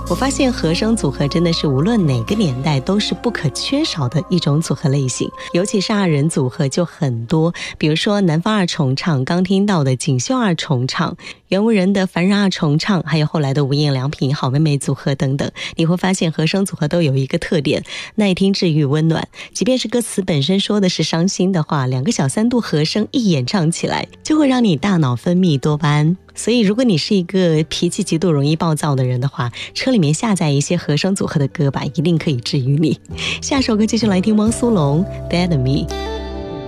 我发现和声组合真的是无论哪个年代都是不可缺少的一种组合类型，尤其是二人组合就很多，比如说南方二重唱，刚听到的锦绣二重唱，袁惟仁的凡人二重唱，还有后来的无印良品好妹妹组合等等，你会发现和声组合都有一个特点，耐听、治愈、温暖。即便是歌词本身说的是伤心的话，两个小三度和声一演唱起来，就会让你大脑分泌多巴胺。所以如果你是一个脾气极度容易暴躁的人的话，车里面下载一些和声组合的歌吧，一定可以治愈你。下首歌继续来听汪苏泷 Bad Me。